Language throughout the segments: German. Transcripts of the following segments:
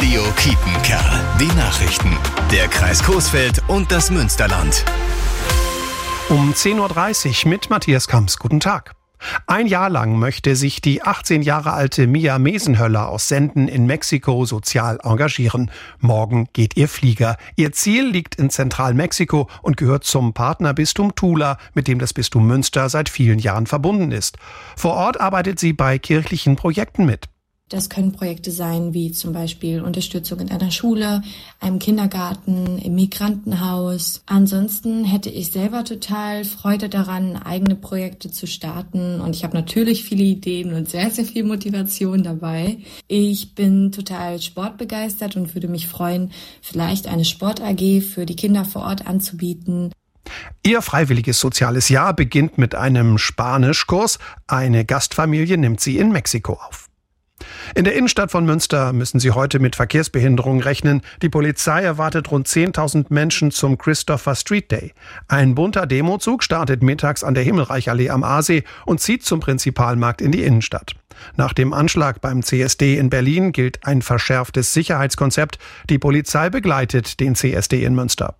Radio Kiepenkerl. Die Nachrichten. Der Kreis Coesfeld und das Münsterland. Um 10.30 Uhr mit Matthias Kamps. Guten Tag. Ein Jahr lang möchte sich die 18 Jahre alte Mia Mesenhöller aus Senden in Mexiko sozial engagieren. Morgen geht ihr Flieger. Ihr Ziel liegt in Zentralmexiko und gehört zum Partnerbistum Tula, mit dem das Bistum Münster seit vielen Jahren verbunden ist. Vor Ort arbeitet sie bei kirchlichen Projekten mit. Das können Projekte sein, wie zum Beispiel Unterstützung in einer Schule, einem Kindergarten, im Migrantenhaus. Ansonsten hätte ich selber total Freude daran, eigene Projekte zu starten. Und ich habe natürlich viele Ideen und sehr, sehr viel Motivation dabei. Ich bin total sportbegeistert und würde mich freuen, vielleicht eine Sport-AG für die Kinder vor Ort anzubieten. Ihr freiwilliges soziales Jahr beginnt mit einem Spanischkurs. Eine Gastfamilie nimmt sie in Mexiko auf. In der Innenstadt von Münster müssen Sie heute mit Verkehrsbehinderungen rechnen. Die Polizei erwartet rund 10.000 Menschen zum Christopher Street Day. Ein bunter Demozug startet mittags an der Himmelreichallee am Aasee und zieht zum Prinzipalmarkt in die Innenstadt. Nach dem Anschlag beim CSD in Berlin gilt ein verschärftes Sicherheitskonzept. Die Polizei begleitet den CSD in Münster.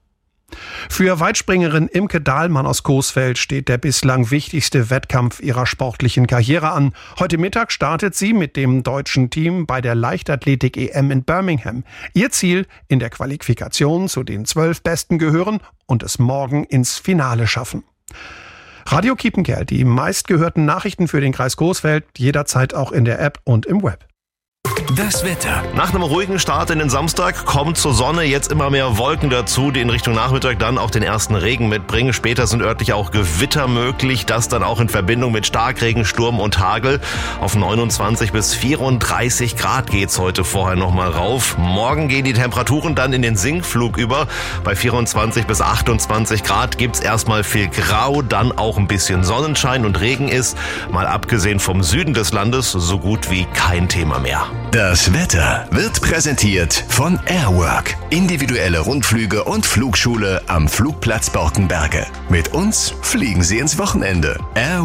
Für Weitspringerin Imke Dahlmann aus Coesfeld steht der bislang wichtigste Wettkampf ihrer sportlichen Karriere an. Heute Mittag startet sie mit dem deutschen Team bei der Leichtathletik-EM in Birmingham. Ihr Ziel: in der Qualifikation zu den 12 Besten gehören und es morgen ins Finale schaffen. Radio Kiepenkerl, die meistgehörten Nachrichten für den Kreis Coesfeld, jederzeit auch in der App und im Web. Das Wetter. Nach einem ruhigen Start in den Samstag kommt zur Sonne jetzt immer mehr Wolken dazu, die in Richtung Nachmittag dann auch den ersten Regen mitbringen. Später sind örtlich auch Gewitter möglich, das dann auch in Verbindung mit Starkregen, Sturm und Hagel. Auf 29 bis 34 Grad geht's heute vorher nochmal rauf. Morgen gehen die Temperaturen dann in den Sinkflug über. Bei 24 bis 28 Grad gibt's erstmal viel Grau, dann auch ein bisschen Sonnenschein und Regen ist, mal abgesehen vom Süden des Landes, so gut wie kein Thema mehr. Das Wetter wird präsentiert von Airwork. Individuelle Rundflüge und Flugschule am Flugplatz Borkenberge. Mit uns fliegen Sie ins Wochenende.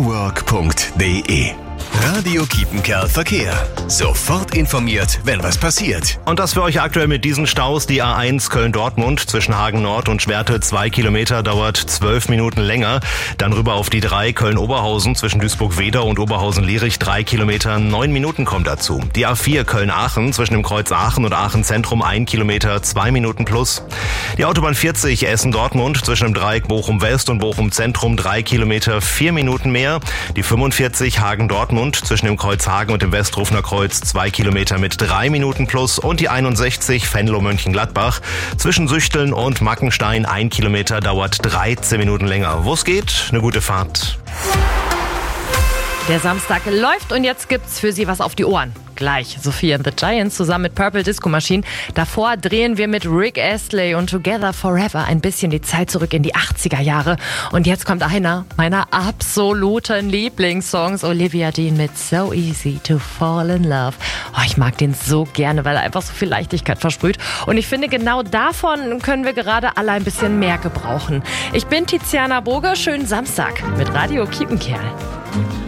airwork.de. Radio Kiepenkerl Verkehr. Sofort informiert, wenn was passiert. Und das für euch aktuell mit diesen Staus. Die A1 Köln-Dortmund zwischen Hagen Nord und Schwerte 2 Kilometer dauert 12 Minuten länger. Dann rüber auf die 3 Köln-Oberhausen zwischen Duisburg-Wedau und Oberhausen-Lierich 3 Kilometer, 9 Minuten kommt dazu. Die A4 Köln-Aachen zwischen dem Kreuz Aachen und Aachen-Zentrum 1 Kilometer, 2 Minuten plus. Die Autobahn 40 Essen-Dortmund zwischen dem Dreieck Bochum-West und Bochum-Zentrum 3 Kilometer, 4 Minuten mehr. Die 45 Hagen-Dortmund zwischen dem Kreuz Hagen und dem Westrufener Kreuz 2 Kilometer mit 3 Minuten plus und die 61 Venlo-Mönchengladbach zwischen Süchteln und Mackenstein 1 Kilometer dauert 13 Minuten länger. Wo es geht, eine gute Fahrt. Der Samstag läuft und jetzt gibt's für Sie was auf die Ohren. Gleich Sophie and the Giants zusammen mit Purple Disco Machine. Davor drehen wir mit Rick Astley und Together Forever ein bisschen die Zeit zurück in die 80er Jahre. Und jetzt kommt einer meiner absoluten Lieblingssongs, Olivia Dean mit So Easy to Fall in Love. Oh, ich mag den so gerne, weil er einfach so viel Leichtigkeit versprüht. Und ich finde, genau davon können wir gerade alle ein bisschen mehr gebrauchen. Ich bin Tiziana Boge, schönen Samstag mit Radio Kiepenkerl.